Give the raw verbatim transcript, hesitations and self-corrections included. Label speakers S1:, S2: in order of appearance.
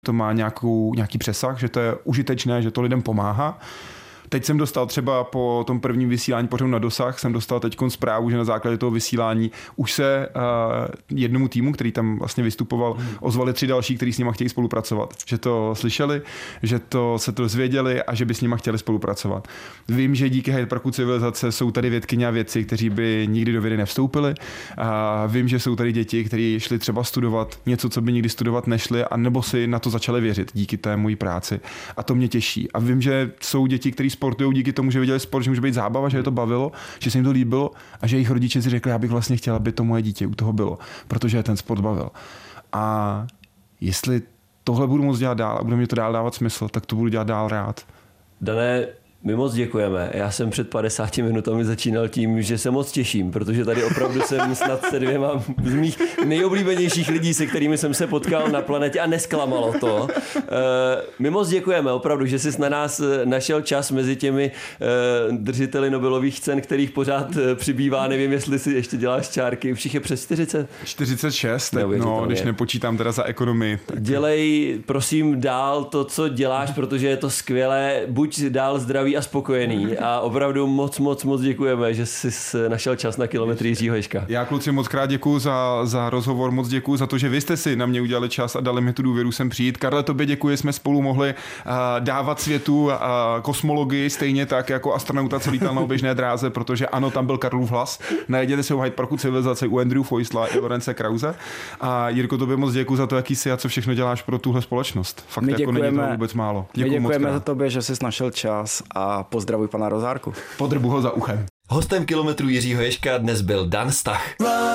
S1: to má nějakou, nějaký přesah, že to je užitečné, že to lidem pomáhá. Teď jsem dostal třeba po tom prvním vysílání pořadu Na dosah, jsem dostal teď zprávu, že na základě toho vysílání už se uh, jednomu týmu, který tam vlastně vystupoval, ozvali tři další, kteří s nima chtějí spolupracovat. Že to slyšeli, že to se to zvěděli a že by s nima chtěli spolupracovat. Vím, že díky Hyde Parku civilizace jsou tady vědkyně a vědci, kteří by nikdy do vědy nevstoupili. A vím, že jsou tady děti, kteří šli třeba studovat něco, co by nikdy studovat nešli, a nebo si na to začali věřit díky té mojí práci. A to mě těší. A vím, že jsou děti, kteří sportují díky tomu, že viděli sport, že může být zábava, že je to bavilo, že se jim to líbilo a že jejich rodiče si řekli, já bych vlastně chtěla, aby to moje dítě u toho bylo, protože ten sport bavil. A jestli tohle budu moct dělat dál a bude mě to dál dávat smysl, tak to budu dělat dál rád.
S2: Dané, my moc děkujeme. Já jsem před padesáti minutami začínal tím, že se moc těším, protože tady opravdu jsem snad se dvěma z mých nejoblíbenějších lidí, se kterými jsem se potkal na planetě, a nesklamalo to. My moc děkujeme opravdu, že jsi na nás našel čas mezi těmi držiteli Nobelových cen, kterých pořád přibývá. Nevím, jestli si ještě děláš čárky. Už jich je přes čtyřicet?
S1: čtyřicet šest, no, když nepočítám teda za ekonomii. Tak... Dělej,
S2: prosím, dál to, co děláš, protože je to skvělé. Buď dál zdravý a spokojený a opravdu moc, moc, moc děkujeme, že jsi našel čas na Kilometry Jiřího Ježka.
S1: Já, kluci, moc krát děkuju za, za rozhovor, moc děkuju za to, že vy jste si na mě udělali čas a dali mi tu důvěru sem přijít. Karle, tobě děkuji, jsme spolu mohli uh, dávat světu uh, kosmologii stejně tak jako astronauta, co lítal na oběžné dráze, protože ano, tam byl Karlův hlas. Najděte si ho v Hyde Parku civilizace u Andrew Feusla i Lorence Krause. A Jirko, tobě moc děkuju za to, jaký jsi a co všechno děláš pro tuhle společnost. Fakt
S3: my
S1: jako
S3: děkujeme,
S1: není to vůbec málo.
S3: Děkuju, my děkujeme za tobě, že jsi našel čas, a pozdravuj pana Rozárku.
S1: Podrbu ho za uchem.
S2: Hostem Kilometru Jiřího Ježka dnes byl Dan Stach.